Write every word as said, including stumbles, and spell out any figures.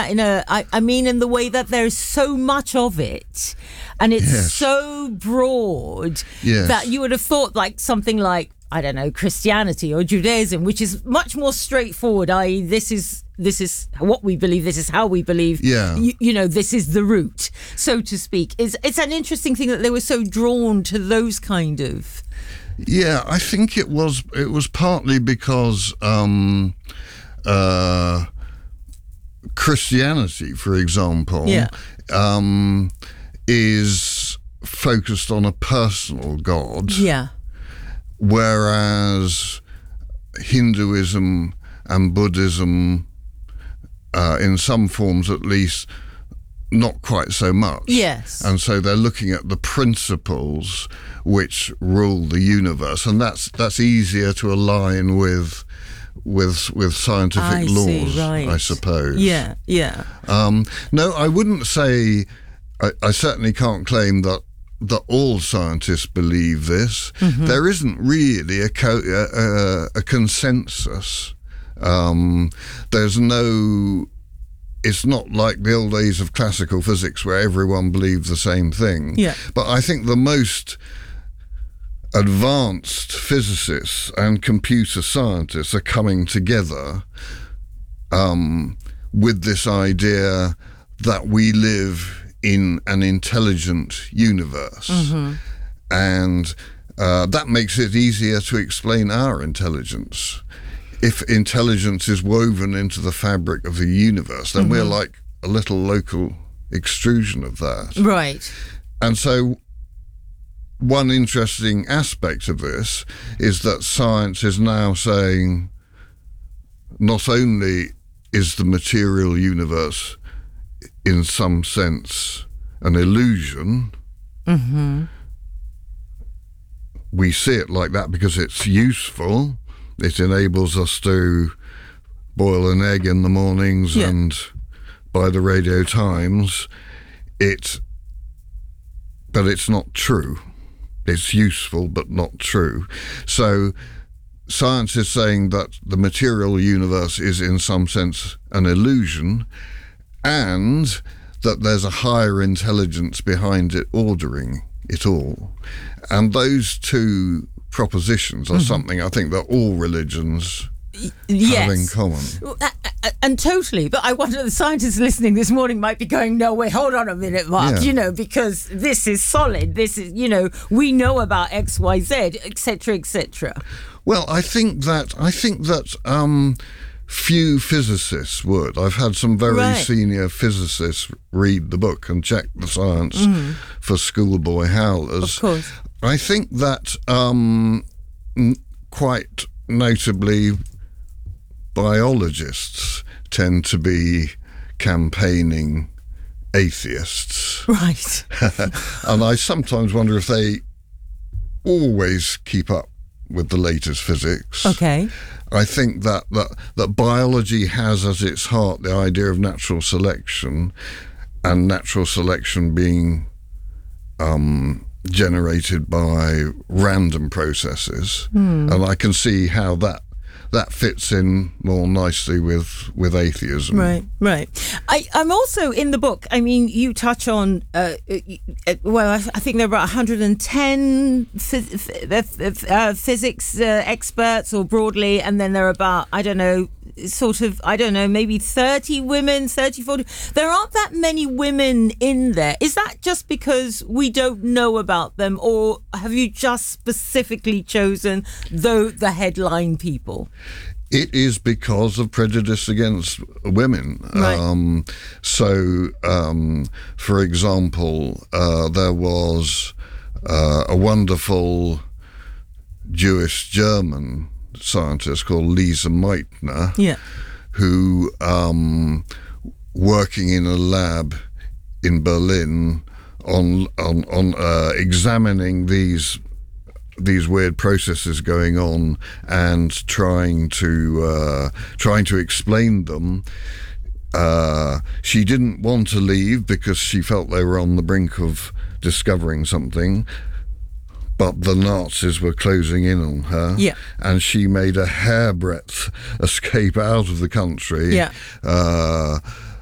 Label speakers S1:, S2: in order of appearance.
S1: that in a, I, I mean, in the way that there's so much of it, and it's
S2: yes.
S1: so broad
S2: yes.
S1: that you would have thought like something like, I don't know, Christianity or Judaism, which is much more straightforward, that is this is this is what we believe, this is how we believe,
S2: yeah.
S1: you, you know, this is the root, so to speak. It's, it's an interesting thing that they were so drawn to those kind of...
S2: Yeah, I think it was it was partly because um, uh, Christianity, for example,
S1: yeah.
S2: um, is focused on a personal God.
S1: Yeah.
S2: Whereas Hinduism and Buddhism, uh, in some forms at least, not quite so much.
S1: Yes.
S2: And so they're looking at the principles which rule the universe, and that's that's easier to align with with with scientific
S1: I
S2: laws,
S1: see, right.
S2: I suppose.
S1: Yeah, yeah.
S2: Um, no, I wouldn't say. I, I certainly can't claim that that all scientists believe this. Mm-hmm. There isn't really a co- a, a consensus. Um, there's no. It's not like the old days of classical physics where everyone believed the same thing.
S1: Yeah.
S2: But I think the most advanced physicists and computer scientists are coming together um, with this idea that we live in an intelligent universe. Mm-hmm. And uh, that makes it easier to explain our intelligence. If intelligence is woven into the fabric of the universe, then mm-hmm. we're like a little local extrusion of that.
S1: Right.
S2: And so one interesting aspect of this is that science is now saying not only is the material universe in some sense an illusion,
S1: mm-hmm.
S2: we see it like that because it's useful. It enables us to boil an egg in the mornings yeah. and buy the Radio Times. It, but it's not true. It's useful, but not true. So science is saying that the material universe is in some sense an illusion, and that there's a higher intelligence behind it ordering it all. And those two propositions are mm-hmm. something I think that all religions
S1: yes.
S2: have in common.
S1: And totally, but I wonder the scientists listening this morning might be going, no, wait, hold on a minute, Mark, yeah. you know, because this is solid, this is, you know, we know about X, Y, Z, et cetera, et cetera.
S2: Well, I think that, I think that um, few physicists would. I've had some very
S1: right.
S2: senior physicists read the book and check the science mm-hmm. for schoolboy howlers.
S1: Of course.
S2: I think that um, n- quite notably biologists tend to be campaigning atheists.
S1: Right.
S2: And I sometimes wonder if they always keep up with the latest physics.
S1: Okay.
S2: I think that, that, that biology has as its heart the idea of natural selection, and natural selection being um, generated by random processes. Mm. And I can see how that that fits in more nicely with, with atheism.
S1: Right, right. I, I'm also in the book, I mean, you touch on, uh, uh, well, I, I think there are about one hundred ten phys- uh, physics uh, experts, or broadly, and then there are about, I don't know, sort of, I don't know, maybe thirty women, thirty, forty. There aren't that many women in there. Is that just because we don't know about them, or have you just specifically chosen the, the headline people?
S2: It is because of prejudice against women.
S1: Right.
S2: Um, so, um, for example, uh, there was uh, a wonderful Jewish German scientist called Lise Meitner,
S1: yeah.
S2: who, um, working in a lab in Berlin on on, on uh, examining these these weird processes going on and trying to uh, trying to explain them. Uh, she didn't want to leave because she felt they were on the brink of discovering something, but the Nazis were closing in on her,
S1: yeah.
S2: and she made a hairbreadth escape out of the country.
S1: Yeah.
S2: Uh,